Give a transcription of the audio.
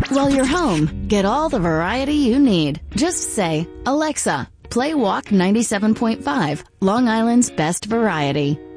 While you're home, get all the variety you need. Just say, Alexa, play Walk 97.5, Long Island's best variety.